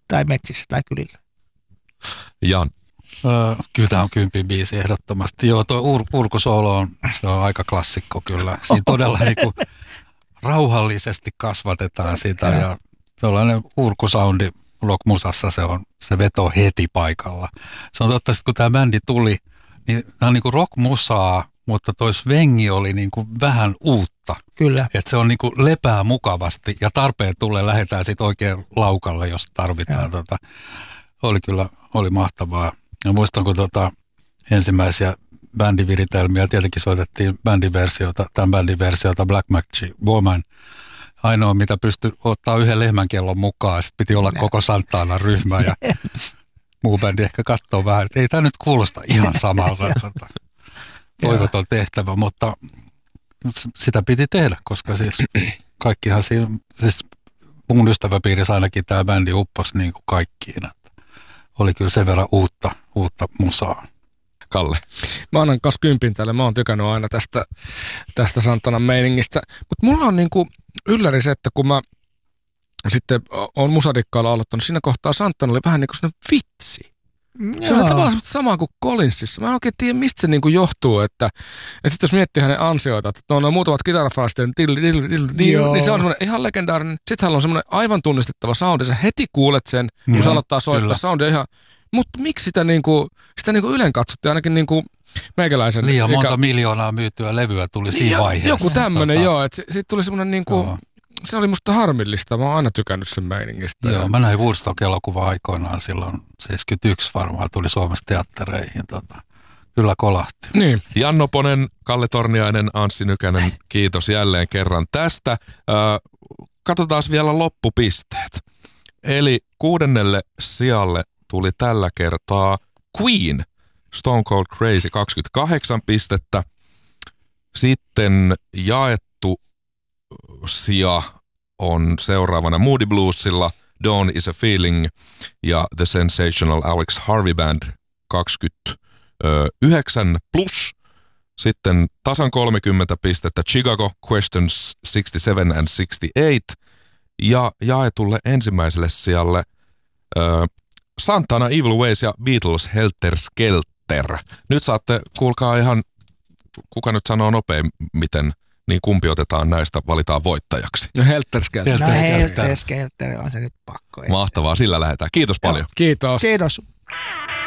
tai metsissä tai kylillä. Jan. Kyllä tämä on 10 biisi ehdottomasti. Joo, tuo Urkusoolo se on aika klassikko kyllä. Siinä todella niinku rauhallisesti kasvatetaan sitä ja sellainen urkusoundi rockmusassa se veto heti paikalla. Se on totta, että kun tämä bändi tuli, niin tämä on niinku rockmusaa, mutta toi svengi oli niinku vähän uutta. Kyllä. Että se on niinku lepää mukavasti ja tarpeen tulee lähdetään sitten oikein laukalle, jos tarvitaan. Oli mahtavaa. Ja muistan, kun ensimmäisiä bändiviritelmiä, tietenkin soitettiin tämän bändin versiota Black Magic Woman. Ainoa, mitä pystyi ottaa yhden lehmänkellon mukaan, sitten piti olla koko Santanan ryhmä ja muu bändi ehkä katsoo vähän, että ei tämä nyt kuulosta ihan samalta. Toivoton tehtävä, mutta sitä piti tehdä, koska siis kaikkihan siinä, siis mun ystäväpiirissä ainakin tämä bändi upposi niin kuin kaikkiin. Oli kyllä sen verran uutta musaa. Kalle. Mä annan kanssa 10 tälle. Mä oon tykännyt aina tästä Santanan meiningistä. Mutta mulla on niinku ylläri se, että kun mä sitten on musadikkailla aloittanut, siinä kohtaa Santana oli vähän niin kuin sellainen vitsi. Se on tavallaan sama kuin Collinsissa. Mä en oikein tiedä, mistä se niinku johtuu, että sitten jos miettii hänen ansioita, että on muutamat kitarafrasteet, niin se on semmoinen ihan legendaarinen. Sitten hänellä on semmoinen aivan tunnistettava soundi. Sä heti kuulet sen, kun se aloittaa soittaa soundia ihan. Mutta miksi sitä ylen katsottiin ainakin niinku meikäläisen. Liian monta miljoonaa myytyä levyä tuli siinä vaiheessa. Joku tämmöinen, joo. Että siitä tuli semmoinen niinku, se oli musta harmillista. Mä oon aina tykännyt sen meiningistä. Joo, mä näin Woodstock-elokuva aikoinaan silloin 71 varmaan tuli Suomessa teattereihin. Kyllä kolahti. Niin. Jan Noponen, Kalle Torniainen, Anssi Nykänen, kiitos jälleen kerran tästä. Katsotaan vielä loppupisteet. Eli 6. sijalle tuli tällä kertaa Queen, Stone Cold Crazy 28 pistettä. Sitten jaettu sija on seuraavana Moody Bluesilla Dawn is a Feeling ja The Sensational Alex Harvey Band 29 plus. Sitten tasan 30 pistettä Chicago Questions 67 and 68 ja jaetulle ensimmäiselle sijalle Santana, Evil Ways ja Beatles Helter Skelter. Nyt saatte, kuulkaa ihan, kuka nyt sanoo miten, niin kumpi otetaan näistä, valitaan voittajaksi. No Helter Skelter. Helter Skelter on se nyt pakko. Mahtavaa, sillä lähdetään. Kiitos paljon. Kiitos. Kiitos.